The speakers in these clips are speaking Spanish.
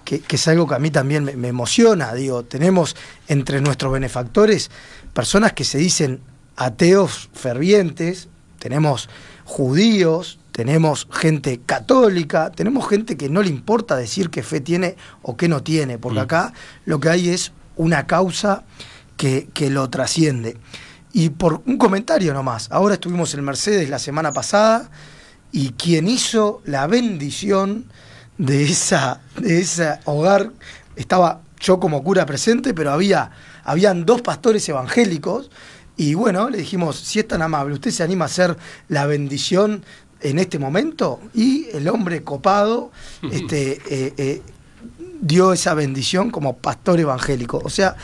que es algo que a mí también me emociona. Digo, tenemos entre nuestros benefactores personas que se dicen ateos fervientes, tenemos judíos, tenemos gente católica, tenemos gente que no le importa decir qué fe tiene o qué no tiene, porque acá lo que hay es una causa que lo trasciende. Y por un comentario nomás, ahora estuvimos en Mercedes la semana pasada y quien hizo la bendición de ese hogar, estaba yo como cura presente, pero habían 2 pastores evangélicos y bueno, le dijimos, si es tan amable, ¿usted se anima a hacer la bendición en este momento? Y el hombre copado dio esa bendición como pastor evangélico. O sea,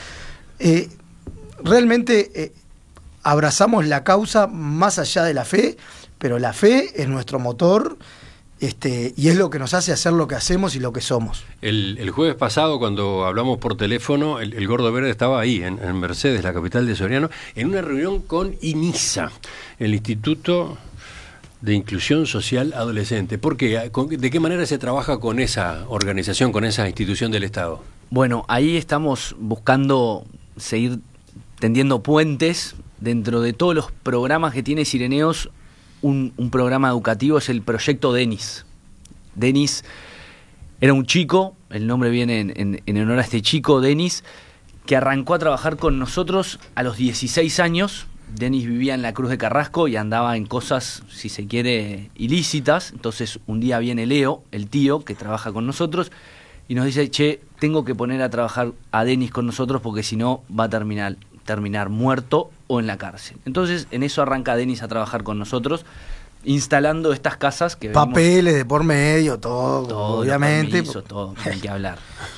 realmente abrazamos la causa más allá de la fe, pero la fe es nuestro motor y es lo que nos hace hacer lo que hacemos y lo que somos. El jueves pasado, cuando hablamos por teléfono, el Gordo Verde estaba ahí, en Mercedes, la capital de Soriano, en una reunión con INISA, el Instituto de Inclusión Social Adolescente. ¿Por qué? ¿De qué manera se trabaja con esa organización, con esa institución del Estado? Bueno, ahí estamos buscando seguir tendiendo puentes. Dentro de todos los programas que tiene Sireneos, un programa educativo es el proyecto Denis. Denis era un chico, el nombre viene en honor a este chico, Denis, que arrancó a trabajar con nosotros a los 16 años. Denis vivía en la Cruz de Carrasco y andaba en cosas, si se quiere, ilícitas. Entonces un día viene Leo, el tío, que trabaja con nosotros, y nos dice, che, tengo que poner a trabajar a Denis con nosotros porque si no va a terminar muerto o en la cárcel. Entonces en eso arranca Denis a trabajar con nosotros, instalando estas casas que papeles de por medio, todo obviamente. Permiso, todo, no hay que hablar.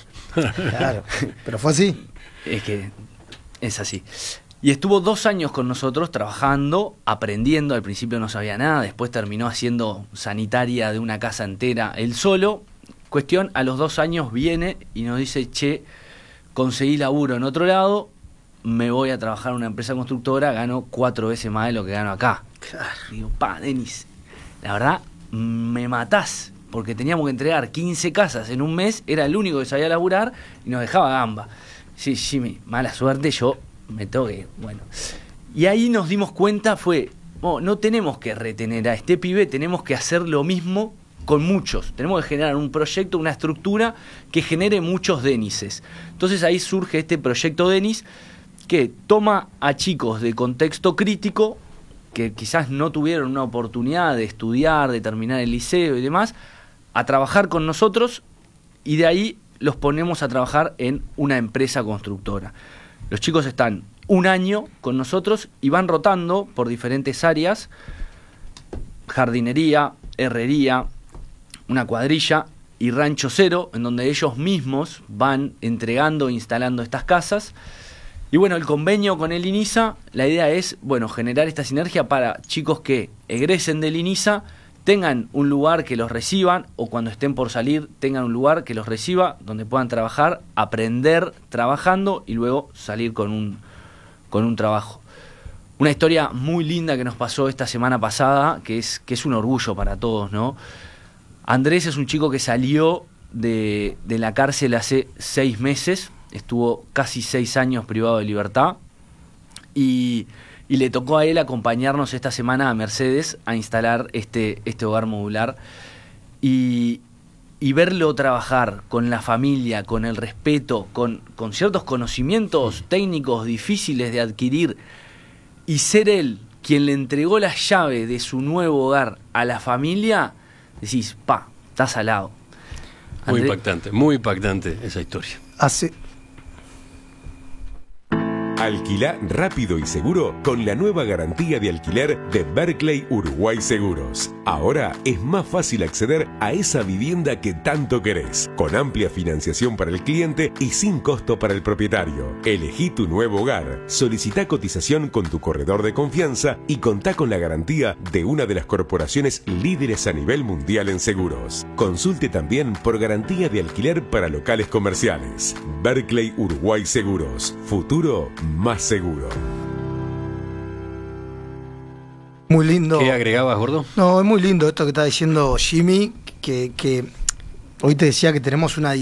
Claro, pero fue así. Es que es así. Y estuvo 2 años con nosotros trabajando, aprendiendo. Al principio no sabía nada, después terminó haciendo sanitaria de una casa entera él solo. Cuestión, a los 2 años viene y nos dice, che, conseguí laburo en otro lado, me voy a trabajar en una empresa constructora, gano 4 veces más de lo que gano acá. Claro. Digo, Denis, la verdad, me matás, porque teníamos que entregar 15 casas en un mes, era el único que sabía laburar y nos dejaba gamba. Sí, Jimmy, mala suerte, yo me tengo que ir. Bueno. Y ahí nos dimos cuenta, no tenemos que retener a este pibe, tenemos que hacer lo mismo con muchos. Tenemos que generar un proyecto, una estructura que genere muchos Denises. Entonces ahí surge este proyecto Denis, que toma a chicos de contexto crítico, que quizás no tuvieron una oportunidad de estudiar, de terminar el liceo y demás, a trabajar con nosotros, y de ahí los ponemos a trabajar en una empresa constructora. Los chicos están 1 año con nosotros y van rotando por diferentes áreas: jardinería, herrería, una cuadrilla y rancho cero, en donde ellos mismos van entregando e instalando estas casas. Y bueno, el convenio con el INISA, la idea es, generar esta sinergia para chicos que egresen del INISA, tengan un lugar que los reciban, o cuando estén por salir, tengan un lugar que los reciba, donde puedan trabajar, aprender trabajando y luego salir con un trabajo. Una historia muy linda que nos pasó esta semana pasada, que es un orgullo para todos, ¿no? Andrés es un chico que salió de la cárcel hace 6 meses, estuvo casi 6 años privado de libertad, y le tocó a él acompañarnos esta semana a Mercedes a instalar este hogar modular, y verlo trabajar con la familia, con el respeto, con ciertos conocimientos técnicos difíciles de adquirir, y ser él quien le entregó la llave de su nuevo hogar a la familia, decís, estás al lado. Muy impactante esa historia. Alquilá rápido y seguro con la nueva garantía de alquiler de Berkeley Uruguay Seguros. Ahora es más fácil acceder a esa vivienda que tanto querés, con amplia financiación para el cliente y sin costo para el propietario. Elegí tu nuevo hogar, solicitá cotización con tu corredor de confianza y contá con la garantía de una de las corporaciones líderes a nivel mundial en seguros. Consulte también por garantía de alquiler para locales comerciales. Berkeley Uruguay Seguros. Futuro más seguro. Muy lindo. ¿Qué agregabas, Gordo? No, es muy lindo esto que está diciendo Jimmy, que hoy te decía que tenemos una